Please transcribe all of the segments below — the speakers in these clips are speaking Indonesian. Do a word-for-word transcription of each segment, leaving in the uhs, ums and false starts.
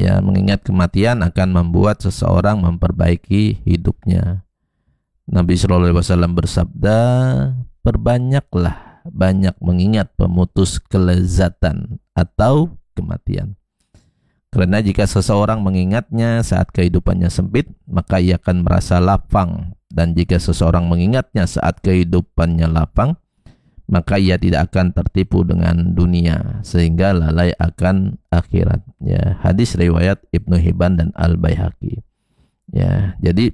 Ya, mengingat kematian akan membuat seseorang memperbaiki hidupnya. Nabi Shallallahu Alaihi Wasallam bersabda, perbanyaklah banyak mengingat pemutus kelezatan atau kematian. Karena jika seseorang mengingatnya saat kehidupannya sempit, maka ia akan merasa lapang. Dan jika seseorang mengingatnya saat kehidupannya lapang, maka ia tidak akan tertipu dengan dunia, sehingga lalai akan akhirat. Ya, hadis riwayat Ibnu Hibban dan Al-Baihaqi. Ya, jadi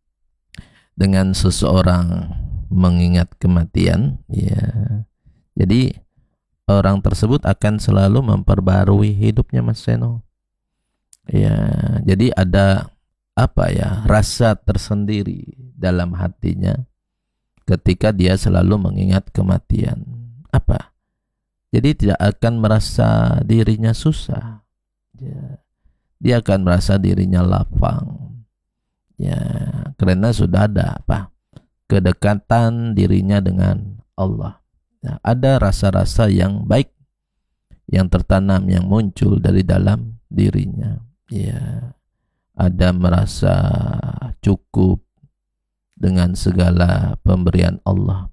dengan seseorang mengingat kematian, ya, jadi orang tersebut akan selalu memperbarui hidupnya, Mas Seno. Ya, jadi ada apa ya, rasa tersendiri dalam hatinya ketika dia selalu mengingat kematian. Apa? Jadi tidak akan merasa dirinya susah. Ya, dia akan merasa dirinya lapang. Ya, karena sudah ada apa? Kedekatan dirinya dengan Allah. Ya, ada rasa-rasa yang baik yang tertanam, yang muncul dari dalam dirinya. Ya, ada merasa cukup dengan segala pemberian Allah.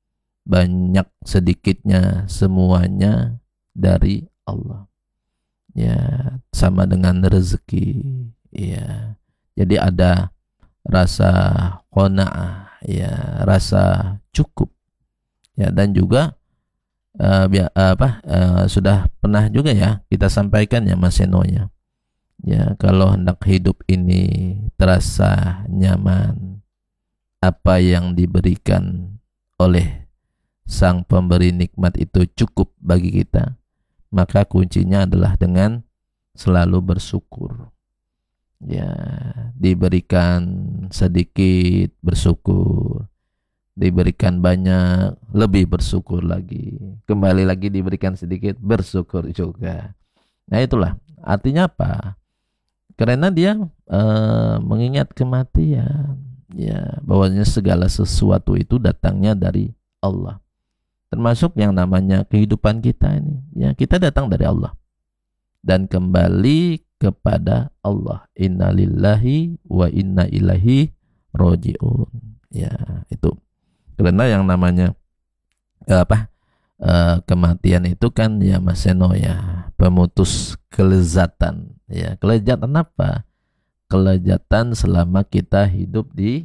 Banyak sedikitnya semuanya dari Allah. Ya, sama dengan rezeki. Ya, jadi ada rasa qanaah, ya, rasa cukup. Ya, dan juga uh, apa uh, sudah pernah juga ya kita sampaikan ya, Mas Seno ya. Ya, kalau hendak hidup ini terasa nyaman, apa yang diberikan oleh Sang Pemberi nikmat itu cukup bagi kita, maka kuncinya adalah dengan selalu bersyukur. Ya, diberikan sedikit bersyukur, diberikan banyak lebih bersyukur lagi, kembali lagi diberikan sedikit bersyukur juga. Nah, itulah artinya apa? Karena dia e, mengingat kematian, ya, bahwasanya segala sesuatu itu datangnya dari Allah, termasuk yang namanya kehidupan kita ini. Ya, kita datang dari Allah dan kembali kepada Allah. Inna lillahi wa inna ilaihi roji'un. Ya, itu. Karena yang namanya apa? E, kematian itu kan ya, Mas Seno ya, pemutus kelezatan. Ya, kelezatan apa? Kelezatan selama kita hidup di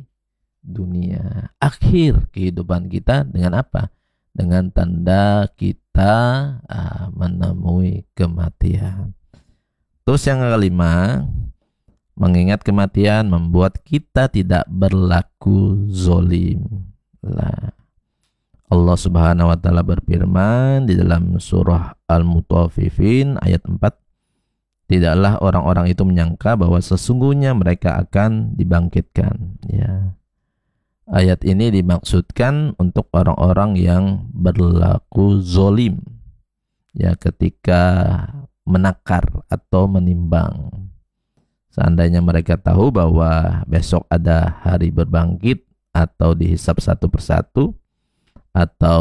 dunia. Akhir kehidupan kita dengan apa? Dengan tanda kita uh, menemui kematian. Terus yang kelima, mengingat kematian membuat kita tidak berlaku zolim. Lah, Allah Subhanahu wa taala berfirman di dalam surah Al-Mutaffifin ayat empat, tidaklah orang-orang itu menyangka bahwa sesungguhnya mereka akan dibangkitkan. Ya. Ayat ini dimaksudkan untuk orang-orang yang berlaku zolim, ya, ketika menakar atau menimbang. Seandainya mereka tahu bahwa besok ada hari berbangkit atau dihisab satu persatu, atau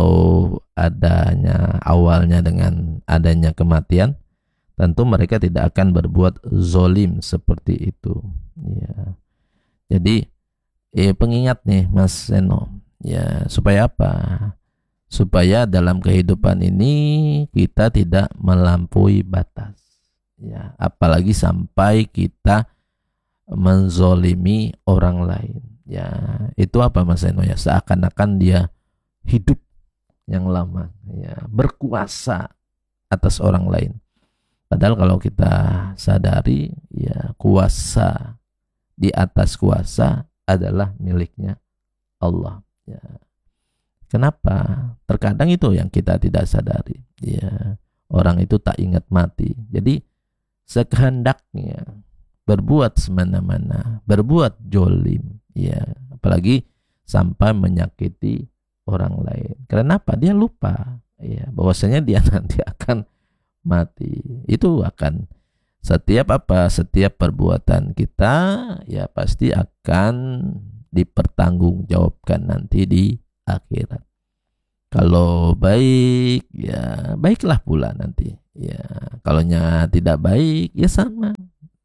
adanya awalnya dengan adanya kematian, tentu mereka tidak akan berbuat zolim seperti itu. Ya. Jadi eh, pengingat nih, Mas Seno, ya, supaya apa? Supaya dalam kehidupan ini kita tidak melampaui batas. Ya, apalagi sampai kita menzolimi orang lain. Ya, itu apa, Mas Seno ya? Seakan-akan dia hidup yang lama, ya, berkuasa atas orang lain. Padahal kalau kita sadari, ya, kuasa di atas kuasa adalah miliknya Allah. Ya. Kenapa? Terkadang itu yang kita tidak sadari. Ya, orang itu tak ingat mati. Jadi sekehendaknya berbuat semena-mana, berbuat jolim, ya, apalagi sampai menyakiti orang lain. Karena apa? Dia lupa, ya, bahwasanya dia nanti akan mati. Itu akan setiap apa? Setiap perbuatan kita ya pasti akan dipertanggungjawabkan nanti di akhirat. Kalau baik, ya baiklah pula nanti. Ya, kalaunya tidak baik, ya sama.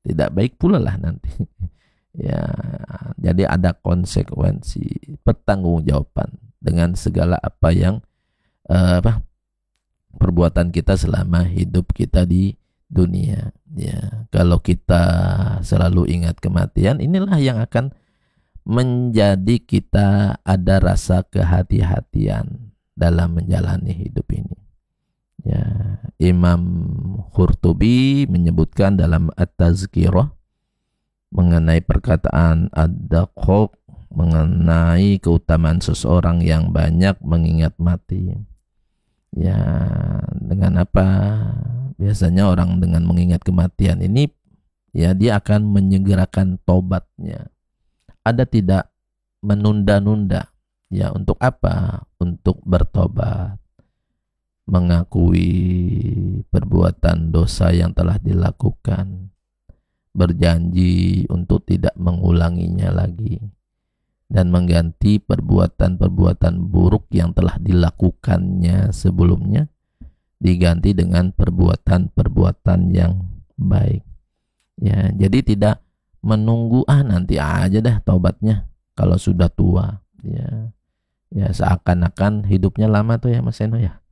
tidak baik pula lah nanti. Ya, jadi ada konsekuensi pertanggungjawaban dengan segala apa yang uh, apa perbuatan kita selama hidup kita di dunia. Ya, kalau kita selalu ingat kematian, inilah yang akan menjadi kita ada rasa kehati-hatian dalam menjalani hidup ini. Ya, Imam Qurtubi menyebutkan dalam At-Tazkirah mengenai perkataan Ad-Daqaq mengenai keutamaan seseorang yang banyak mengingat mati. Ya, dengan apa? Biasanya orang dengan mengingat kematian ini, ya dia akan menyegerakan tobatnya. Ada tidak menunda-nunda. Ya, untuk apa? Untuk bertobat, mengakui perbuatan dosa yang telah dilakukan, berjanji untuk tidak mengulanginya lagi, dan mengganti perbuatan-perbuatan buruk yang telah dilakukannya sebelumnya, diganti dengan perbuatan-perbuatan yang baik. Ya, jadi tidak menunggu ah nanti aja dah taubatnya kalau sudah tua. Ya, ya seakan-akan hidupnya lama tuh ya Mas Seno ya.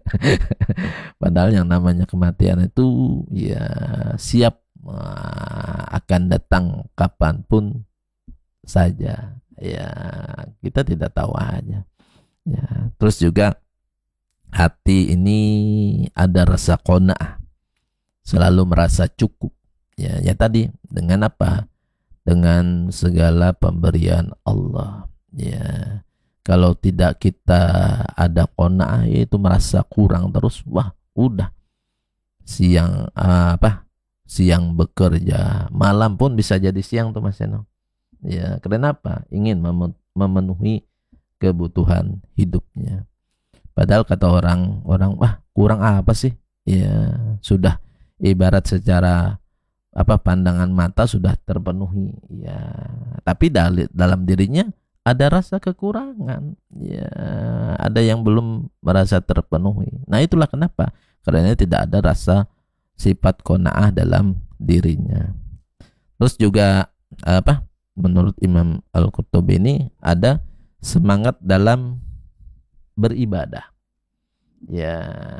Padahal yang namanya kematian itu ya siap uh, akan datang kapanpun saja. Ya, kita tidak tahu aja. Ya, terus juga hati ini ada rasa qanaah, selalu merasa cukup. Ya, ya tadi dengan apa? Dengan segala pemberian Allah. Ya, kalau tidak kita ada qanaah, itu merasa kurang terus. Wah, udah siang uh, apa? Siang bekerja, malam pun bisa jadi siang tuh Mas Seno. Ya, karena apa? Ingin memenuhi kebutuhan hidupnya. Padahal kata orang, orang wah kurang apa sih? Ya, sudah ibarat secara apa pandangan mata sudah terpenuhi. Ya, tapi dal- dalam dirinya ada rasa kekurangan. Ya, ada yang belum merasa terpenuhi. Nah, itulah kenapa? Karena tidak ada rasa sifat qanaah dalam dirinya. Terus juga apa? Menurut Imam Al-Qurtubi ini ada semangat dalam beribadah. Ya,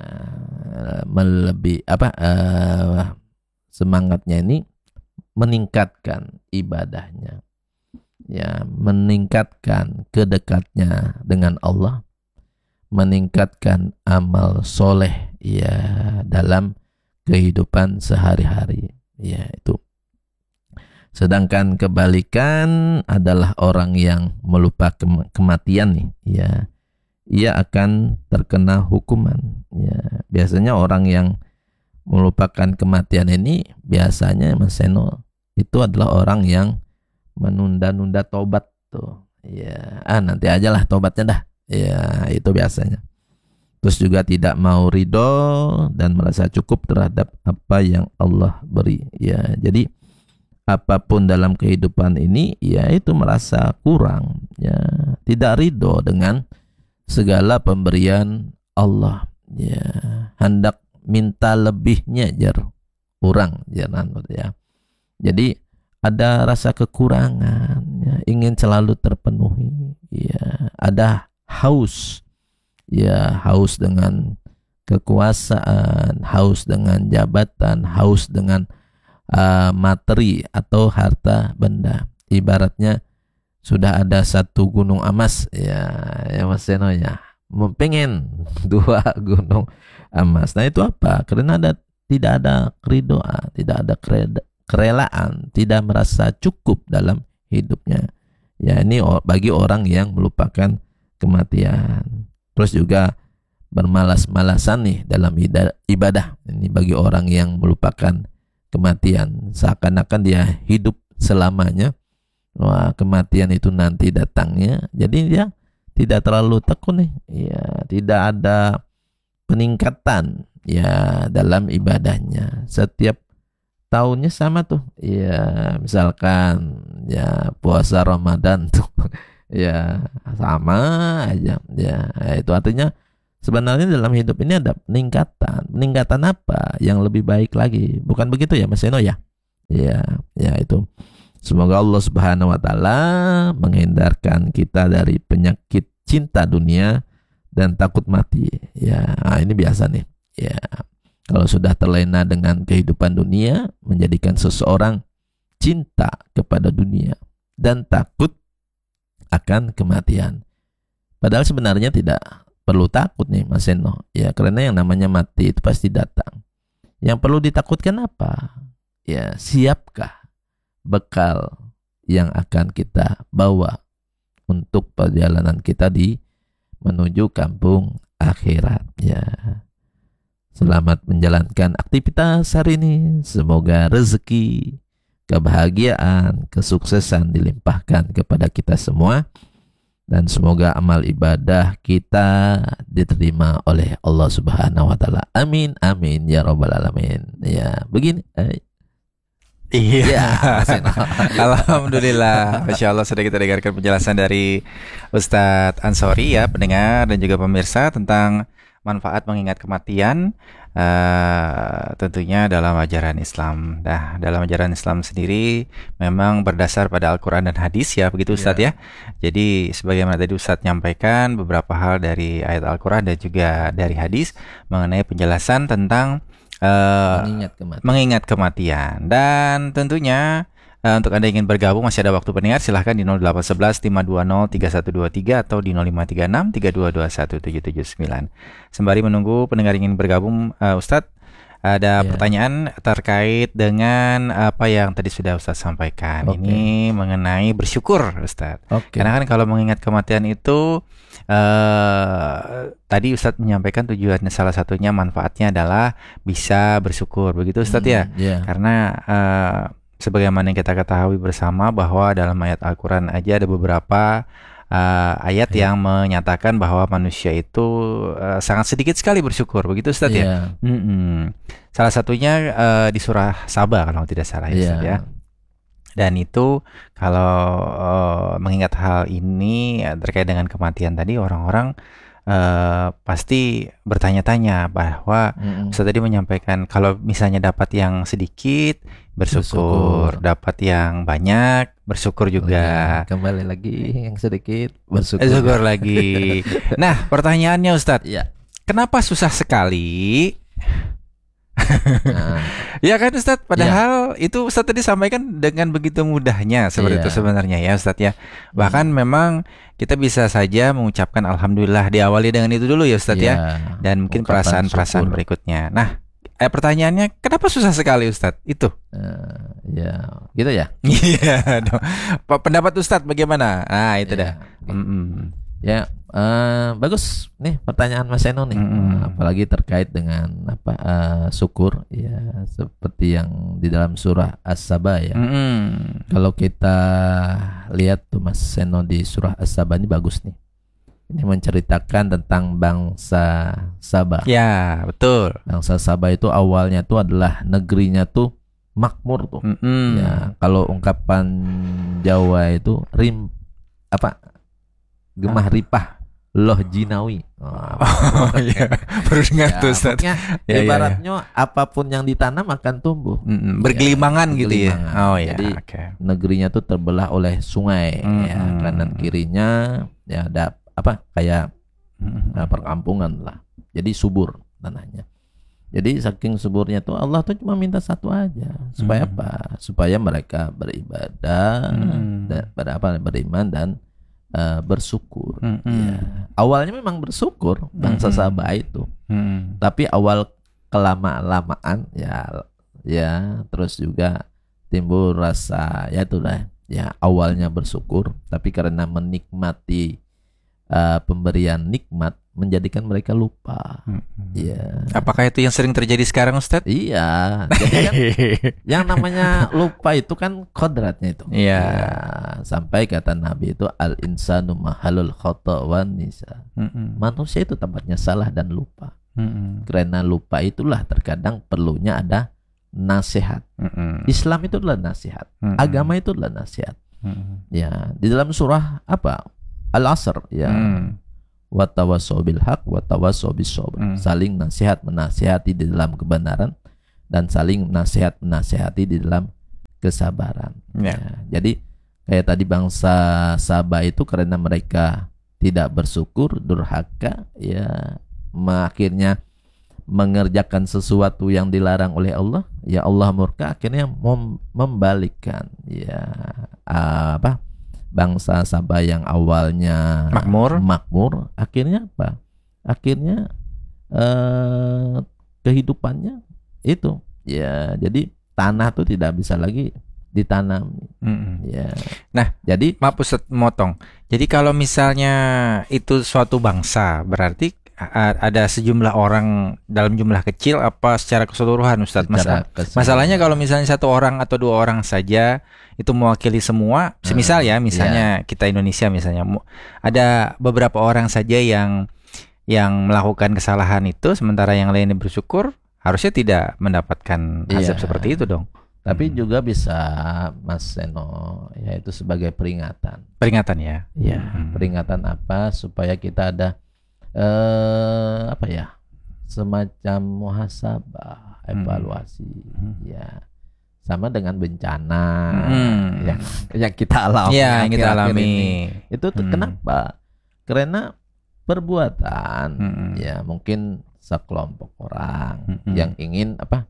melebih apa uh, semangatnya ini meningkatkan ibadahnya. Ya, meningkatkan kedekatnya dengan Allah, meningkatkan amal soleh ya dalam kehidupan sehari-hari. Ya, itu. Sedangkan kebalikan adalah orang yang melupa kematian nih, ya, ia akan terkena hukuman. Ya, biasanya orang yang melupakan kematian ini biasanya Mas Seno itu adalah orang yang menunda-nunda tobat tuh. Ya, ah nanti aja lah tobatnya dah. Ya, itu biasanya. Terus juga tidak mau ridho dan merasa cukup terhadap apa yang Allah beri. Ya, jadi apapun dalam kehidupan ini, ya itu merasa kurang, ya tidak ridho dengan segala pemberian Allah, ya hendak minta lebihnya jar kurang jangan ya. Jadi ada rasa kekurangan, ya, ingin selalu terpenuhi, ya ada haus, ya haus dengan kekuasaan, haus dengan jabatan, haus dengan Uh, materi atau harta benda. Ibaratnya sudah ada satu gunung emas, ya, ya Mas Seno ya, mau pengen dua gunung emas. Nah itu apa? Karena ada tidak ada keridoan, tidak ada kerelaan, tidak merasa cukup dalam hidupnya. Ya, ini bagi orang yang melupakan kematian. Terus juga bermalas-malasan nih dalam ibadah. Ini bagi orang yang melupakan kematian, seakan-akan dia hidup selamanya. Wah, kematian itu nanti datangnya. Jadi dia tidak terlalu tekun nih. Ya, tidak ada peningkatan ya dalam ibadahnya. Setiap tahunnya sama tuh. Ya, misalkan ya puasa Ramadan tuh. Ya, sama aja. Ya, itu artinya sebenarnya dalam hidup ini ada peningkatan. Peningkatan apa? Yang lebih baik lagi. Bukan begitu ya Mas Seno ya? Ya, ya itu. Semoga Allah Subhanahu wa taala menghindarkan kita dari penyakit cinta dunia dan takut mati. Ya, nah ini biasa nih. Ya, kalau sudah terlena dengan kehidupan dunia, menjadikan seseorang cinta kepada dunia dan takut akan kematian. Padahal sebenarnya tidak perlu takut nih Mas Eno. Ya, karena yang namanya mati itu pasti datang. Yang perlu ditakutkan apa? Ya, siapkah bekal yang akan kita bawa untuk perjalanan kita di menuju kampung akhirat. Ya, selamat menjalankan aktivitas hari ini. Semoga rezeki, kebahagiaan, kesuksesan dilimpahkan kepada kita semua. Dan semoga amal ibadah kita diterima oleh Allah Subhanahu wa taala. Amin amin ya rabbal alamin. Ya, begini. Eh. Iya. Ya, Alhamdulillah. Masya Allah, sudah kita dengarkan penjelasan dari Ustadz Ansori ya, pendengar dan juga pemirsa, tentang manfaat mengingat kematian. Uh, tentunya dalam ajaran Islam. Nah, dalam ajaran Islam sendiri memang berdasar pada Al-Quran dan hadis ya, begitu Ustadz yeah. ya. Jadi sebagaimana tadi Ustadz nyampaikan beberapa hal dari ayat Al-Quran dan juga dari hadis mengenai penjelasan tentang uh, mengingat kematian. mengingat kematian. Dan tentunya Uh, untuk Anda ingin bergabung, masih ada waktu pendengar, silahkan di nol delapan satu satu lima dua nol tiga satu dua tiga atau di nol lima tiga enam tiga dua dua satu tujuh tujuh sembilan. Sembari menunggu pendengar ingin bergabung, uh, Ustadz, ada yeah. pertanyaan terkait dengan apa yang tadi sudah Ustadz sampaikan. Okay. Ini mengenai bersyukur, Ustadz. Okay. Karena kan kalau mengingat kematian itu uh, tadi Ustadz menyampaikan tujuannya, salah satunya manfaatnya adalah bisa bersyukur, begitu Ustadz hmm, ya? Yeah. Karena uh, sebagaimana yang kita ketahui bersama bahwa dalam ayat Al-Quran aja ada beberapa uh, ayat yeah. yang menyatakan bahwa manusia itu uh, sangat sedikit sekali bersyukur, begitu Ustadz yeah. ya? Mm-mm. Salah satunya uh, di surah Saba kalau tidak salah ya, Ustadz ya. Dan itu kalau uh, mengingat hal ini ya, terkait dengan kematian tadi, orang-orang Uh, pasti bertanya-tanya bahwa mm-hmm. Ustaz tadi menyampaikan kalau misalnya dapat yang sedikit bersyukur, bersyukur. Dapat yang banyak bersyukur juga. Oke, kembali lagi yang sedikit bersyukur, bersyukur lagi. Nah, pertanyaannya Ustaz, ya. Kenapa susah sekali? Nah. Ya kan Ustaz, padahal ya. Itu Ustaz tadi sampaikan dengan begitu mudahnya seperti ya. Itu sebenarnya ya Ustaz ya. Bahkan hmm. memang kita bisa saja mengucapkan Alhamdulillah, diawali dengan itu dulu ya Ustaz ya, ya. Dan mungkin perasaan-perasaan berikutnya. Nah, eh, pertanyaannya kenapa susah sekali Ustaz itu? Uh, ya, gitu ya. Iya dong. Pendapat Ustaz bagaimana? Nah itu ya. dah. Mm-mm. Ya, uh, bagus nih pertanyaan Mas Eno nih, mm. apalagi terkait dengan apa uh, syukur ya, seperti yang di dalam surah As-Saba ya. Mm. Kalau kita lihat tuh Mas Eno di surah As-Saba ini bagus nih. Ini menceritakan tentang bangsa Sabah. Ya, betul. Bangsa Sabah itu awalnya tuh adalah negerinya tuh makmur tuh. Mm-hmm. Ya, kalau ungkapan Jawa itu rim apa? Gemah ripah loh jinawi. Oh, oh iya, baru dengar ya, tuh Ustaz. Ya, ibaratnya ya, ya. Apapun yang ditanam akan tumbuh. Mm-mm, bergelimangan ya, gitu ya. Oh iya. Jadi okay. negerinya tuh terbelah oleh sungai. Mm-hmm. Ya, kanan kirinya ya ada apa kayak mm-hmm. nah, perkampungan lah. Jadi subur tanahnya. Jadi saking suburnya tuh Allah tuh cuma minta satu aja supaya mm-hmm. apa? Supaya mereka beribadah mm-hmm. dan pada apa beriman dan Uh, bersyukur. Mm-hmm. Ya. Awalnya memang bersyukur bangsa mm-hmm. Sabah itu, mm-hmm. tapi awal kelama-lamaan ya, ya terus juga timbul rasa ya itulah ya awalnya bersyukur, tapi karena menikmati uh, pemberian nikmat menjadikan mereka lupa. Mm-hmm. Ya. Apakah itu yang sering terjadi sekarang Ustadz? Iya. Jadi kan yang namanya lupa itu kan kodratnya itu. Iya. Ya, sampai kata Nabi itu al insanu mahalul khata wan nisa. Mm-hmm. Manusia itu tempatnya salah dan lupa. Mm-hmm. Karena lupa itulah terkadang perlunya ada nasihat. Mm-hmm. Islam itu adalah nasihat. Mm-hmm. Agama itu adalah nasihat. Mm-hmm. Ya, di dalam surah apa? Al-Asr ya. Mm. Watawassaw bil haq watawassaw bis sabr. Hmm. Saling nasihat menasihati di dalam kebenaran dan saling nasihat menasihati di dalam kesabaran. Ya. Ya, jadi kayak tadi bangsa Sabah itu karena mereka tidak bersyukur, durhaka, ya akhirnya mengerjakan sesuatu yang dilarang oleh Allah, ya Allah murka, akhirnya mem- membalikkan ya apa bangsa Sabah yang awalnya Makmur, makmur akhirnya apa? Akhirnya eh, kehidupannya itu ya, jadi tanah tuh tidak bisa lagi ditanam. Mm-mm. Ya. Nah, jadi maaf Ustaz motong. Jadi kalau misalnya itu suatu bangsa, berarti a- ada sejumlah orang dalam jumlah kecil apa secara keseluruhan Ustaz? secara Masa- keseluruhan. masalahnya kalau misalnya satu orang atau dua orang saja itu mewakili semua, semisal ya, misalnya kita Indonesia misalnya mu- ada beberapa orang saja yang yang melakukan kesalahan itu, sementara yang lainnya bersyukur, harusnya tidak mendapatkan azab Iya. seperti itu dong. Tapi Hmm. juga bisa Mas Seno, ya itu sebagai peringatan. Peringatan ya. Ya, Hmm. peringatan apa supaya kita ada eh apa ya? Semacam muhasabah, evaluasi. Hmm. Ya. Sama dengan bencana Hmm. yang yang kita alami. Iya, yang kita akhir-akhir alami. ini. Itu tuh Hmm. kenapa? Karena perbuatan Hmm. ya mungkin sekelompok orang Hmm. yang ingin apa?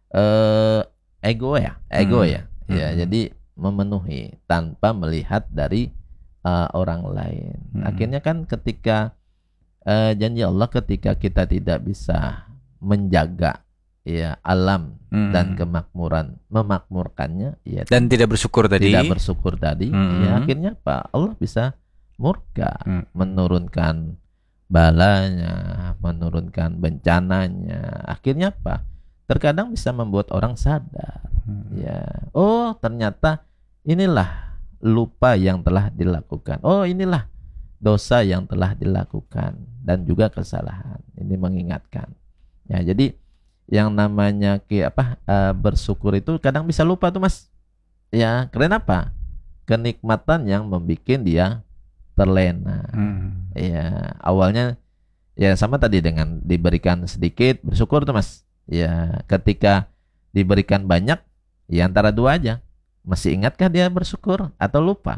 eh ego ya, ego Hmm. ya. Ya, Hmm. jadi memenuhi tanpa melihat dari uh, orang lain. Hmm. Akhirnya kan ketika uh, janji Allah ketika kita tidak bisa menjaga ya alam Hmm. dan kemakmuran, memakmurkannya ya Dan tidak bersyukur tadi. tidak bersyukur tadi, Hmm. ya akhirnya apa? Allah bisa murka, Hmm. menurunkan balanya, menurunkan bencananya. Akhirnya apa? Terkadang bisa membuat orang sadar. Hmm. Ya, oh ternyata inilah lupa yang telah dilakukan. Oh inilah dosa yang telah dilakukan dan juga kesalahan. Ini mengingatkan. Ya, jadi yang namanya ki apa eh, bersyukur itu kadang bisa lupa tuh Mas. Ya, keren apa? Kenikmatan yang membuat dia terlena. Hmm. Ya, awalnya ya sama tadi dengan diberikan sedikit bersyukur tuh Mas. Ya, ketika diberikan banyak, ya antara dua aja. Masih ingatkah dia bersyukur atau lupa?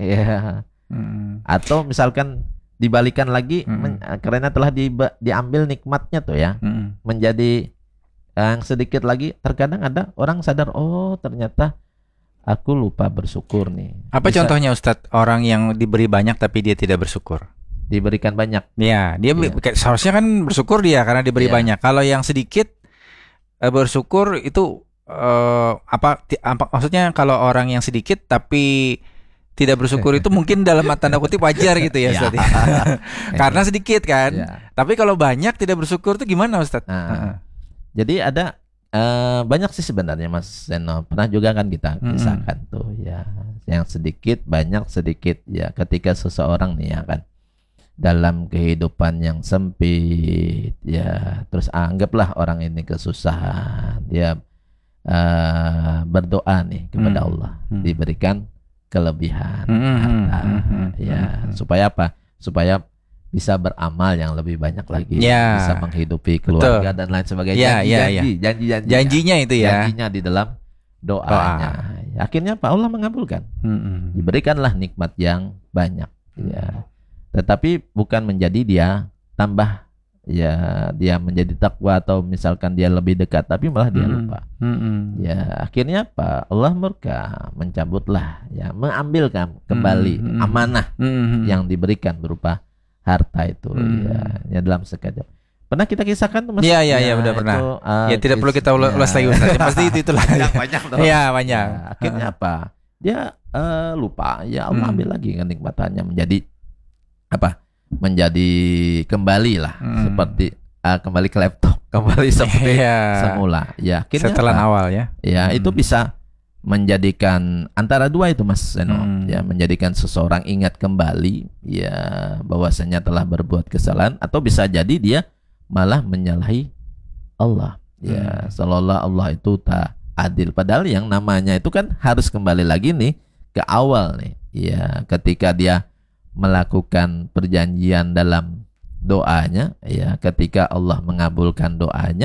Ya. Hmm. Atau misalkan dibalikan lagi Mm-mm. men- karena telah diba- diambil nikmatnya tuh ya, Hmm. menjadi yang sedikit lagi. Terkadang ada orang sadar, oh ternyata aku lupa bersyukur nih. Apa Bisa contohnya Ustadz, orang yang diberi banyak tapi dia tidak bersyukur? diberikan banyak. Ya, dia be- Iya. kayak seharusnya kan bersyukur dia karena diberi Iya. banyak. Kalau yang sedikit eh, bersyukur itu eh, apa, ti- apa? Maksudnya kalau orang yang sedikit tapi tidak bersyukur itu mungkin dalam tanda kutip wajar gitu ya, Iya. Ustadz. ya? Karena sedikit kan. Ya. Tapi kalau banyak tidak bersyukur itu gimana, Ustadz? Nah, Heeh. Jadi ada eh, banyak sih sebenarnya Mas Seno. Pernah juga kan kita Mm-mm. kisahkan tuh ya. Yang sedikit, banyak, sedikit ya. Ketika seseorang nih ya kan dalam kehidupan yang sempit ya, terus anggaplah orang ini kesusahan, dia eh, berdoa nih kepada Hmm. Allah, Hmm. diberikan kelebihan Hmm, hmm, harta hmm, hmm, ya, hmm. supaya apa? Supaya bisa beramal yang lebih banyak lagi, Ya. bisa menghidupi keluarga dan lain sebagainya. Ya, janji, ya, janji, janji, janji, Janjinya itu ya. janjinya di dalam doanya. Akhirnya apa? Allah mengabulkan. Hmm. Diberikanlah nikmat yang banyak. Ya. Tetapi bukan menjadi dia tambah ya dia menjadi takwa atau misalkan dia lebih dekat, tapi malah dia Hmm. lupa. Hmm. Ya, akhirnya apa? Allah murka, mencabutlah ya, mengambilkan kembali Hmm, hmm. amanah Hmm. yang diberikan berupa harta itu Hmm. ya, ya dalam sekejap. Pernah kita kisahkan tuh Mas? Iya, iya, Ya, iya, udah pernah. itu, ah, Ya tidak perlu kita ulas ya. ulas lagi, Ustaz. Pasti itu itulah. banyak banyak dong. Iya, banyak. Ya, akhirnya apa? Dia eh, lupa. Ya Allah Hmm. ambil lagi kenikmatannya menjadi apa? Menjadi kembali lah Hmm. seperti ah, kembali ke laptop, kembali seperti Iya. semula. Ya, akhirnya Setelan apa? awal ya. Ya, Hmm. itu bisa menjadikan antara dua itu Mas Seno. Hmm. Ya, menjadikan seseorang ingat kembali ya bahwasanya telah berbuat kesalahan, atau bisa jadi dia malah menyalahi Allah. Ya, Hmm. seolah-olah Allah itu tak adil, padahal yang namanya itu kan harus kembali lagi nih ke awal nih. Ya, ketika dia melakukan perjanjian dalam doanya, ya ketika Allah mengabulkan doanya,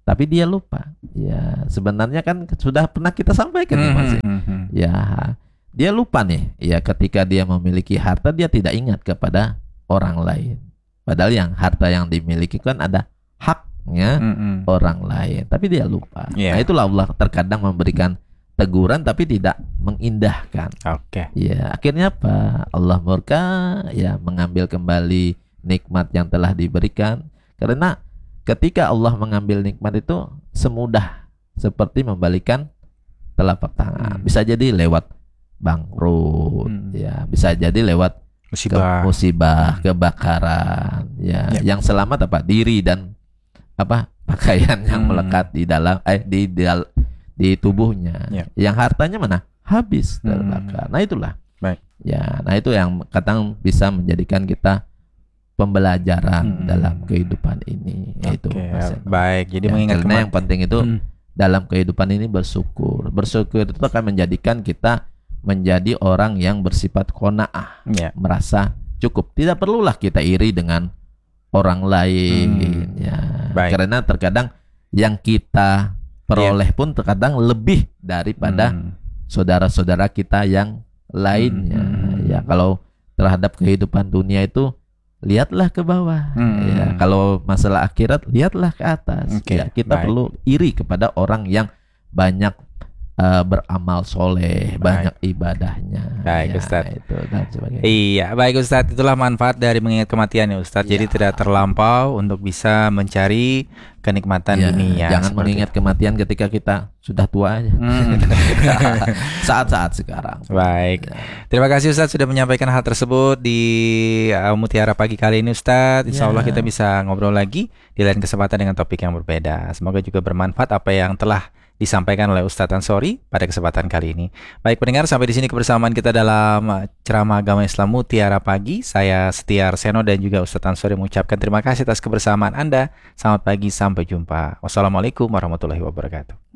tapi dia lupa. Ya, sebenarnya kan sudah pernah kita sampaikan nih, Mas. Mhm. Ya, dia lupa nih. Ya, ketika dia memiliki harta, dia tidak ingat kepada orang lain. Padahal yang harta yang dimiliki kan ada haknya Mhm. orang lain, tapi dia lupa. Iya. Nah, itulah Allah terkadang memberikan teguran tapi tidak mengindahkan. Oke. Ya, akhirnya apa? Allah murka, ya, mengambil kembali nikmat yang telah diberikan. Karena ketika Allah mengambil nikmat itu semudah seperti membalikan telapak tangan. Hmm. Bisa jadi lewat bangkrut, Hmm. ya, bisa jadi lewat Musibah. ke- musibah, kebakaran, ya. Ya. Yang selamat apa? Diri dan apa? Pakaian yang Hmm. melekat di dalam eh di dal- di tubuhnya. Ya. Yang hartanya mana? Habis Hmm. terbakar. Nah, itulah. Baik. Ya, nah itu yang kadang bisa menjadikan kita pembelajaran Hmm. dalam kehidupan ini. Itu. Oke, Mas Eko. baik. Jadi Ya, mengingat karena kematian. yang penting itu Hmm. dalam kehidupan ini bersyukur. Bersyukur itu akan menjadikan kita menjadi orang yang bersifat qanaah, Ya. merasa cukup. Tidak perlulah kita iri dengan orang lain, Hmm. ya. Baik. Karena terkadang yang kita peroleh pun terkadang lebih daripada Hmm. saudara-saudara kita yang lainnya. Hmm. Ya, kalau terhadap kehidupan dunia itu lihatlah ke bawah. Hmm. Ya, kalau masalah akhirat lihatlah ke atas. Oke, Ya, kita baik. perlu iri kepada orang yang banyak eh, beramal soleh, Baik. banyak ibadahnya. Baik, Ya, Ustadz. itu dan sebagainya. Iya, baik Ustadz. Itulah manfaat dari mengingat kematian ya Ustadz. Jadi Ya. tidak terlampau untuk bisa mencari kenikmatan Ya, dunia. jangan seperti mengingat kematian ketika kita sudah tua aja. Hmm. Saat-saat sekarang. Baik. Ya. Terima kasih Ustadz sudah menyampaikan hal tersebut di uh, Mutiara Pagi kali ini Ustadz. Insya Allah Ya. kita bisa ngobrol lagi di lain kesempatan dengan topik yang berbeda. Semoga juga bermanfaat apa yang telah disampaikan oleh Ustadz Ansori pada kesempatan kali ini. Baik pendengar, sampai di sini kebersamaan kita dalam uh, ceramah agama Islam Mutiara Pagi. Saya Setia Arseno dan juga Ustadz Ansori mengucapkan terima kasih atas kebersamaan Anda. Selamat pagi, sampai jumpa. Wassalamualaikum warahmatullahi wabarakatuh.